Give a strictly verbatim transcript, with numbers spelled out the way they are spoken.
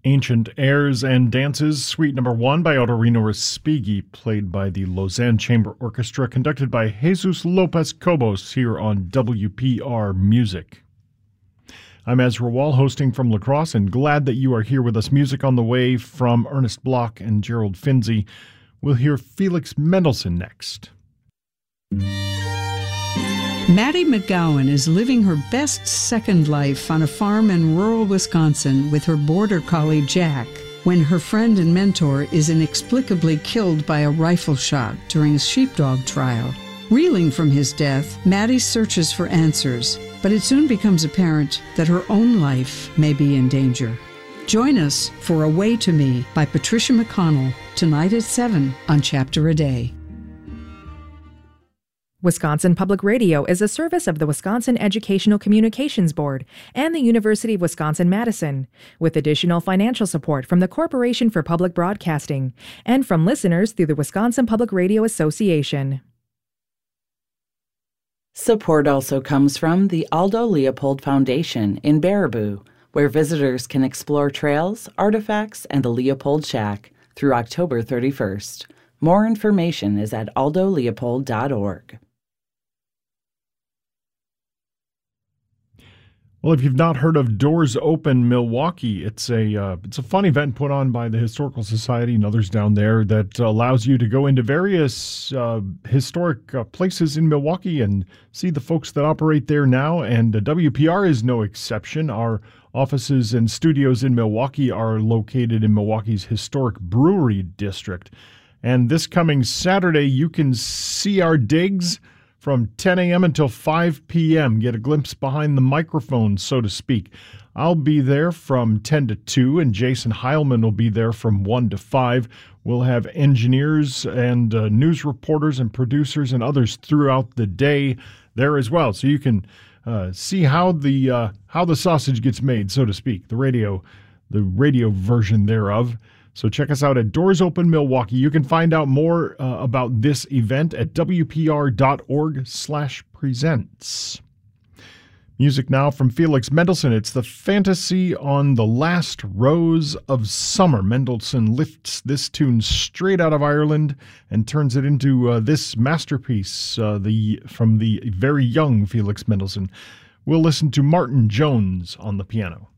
Ancient Airs and Dances, Suite Number One by Otorino Respighi, played by the Lausanne Chamber Orchestra, conducted by Jesus Lopez Cobos here on W P R Music. I'm Ezra Wall, hosting from La Crosse, and glad that you are here with us. Music on the way from Ernest Bloch and Gerald Finzi. We'll hear Felix Mendelssohn next. Maddie McGowan is living her best second life on a farm in rural Wisconsin with her border collie Jack when her friend and mentor is inexplicably killed by a rifle shot during a sheepdog trial. Reeling from his death, Maddie searches for answers, but it soon becomes apparent that her own life may be in danger. Join us for Away to Me by Patricia McConnell tonight at seven on Chapter a Day. Wisconsin Public Radio is a service of the Wisconsin Educational Communications Board and the University of Wisconsin-Madison, with additional financial support from the Corporation for Public Broadcasting and from listeners through the Wisconsin Public Radio Association. Support also comes from the Aldo Leopold Foundation in Baraboo, where visitors can explore trails, artifacts, and the Leopold Shack through October thirty-first. More information is at aldo leopold dot org. Well, if you've not heard of Doors Open Milwaukee, it's a uh, it's a fun event put on by the Historical Society and others down there that allows you to go into various uh, historic uh, places in Milwaukee and see the folks that operate there now. And uh, W P R is no exception. Our offices and studios in Milwaukee are located in Milwaukee's historic brewery district. And this coming Saturday, you can see our digs from ten a.m. until five p.m. Get a glimpse behind the microphone, so to speak. I'll be there from ten to two, and Jason Heilman will be there from one to five. We'll have engineers and uh, news reporters and producers and others throughout the day there as well, so you can uh, see how the uh, how the sausage gets made, so to speak, the radio, the radio version thereof. So check us out at Doors Open Milwaukee. You can find out more uh, about this event at w p r dot org slash presents. Music now from Felix Mendelssohn. It's the Fantasy on the Last Rose of Summer. Mendelssohn lifts this tune straight out of Ireland and turns it into uh, this masterpiece uh, the from the very young Felix Mendelssohn. We'll listen to Martin Jones on the piano.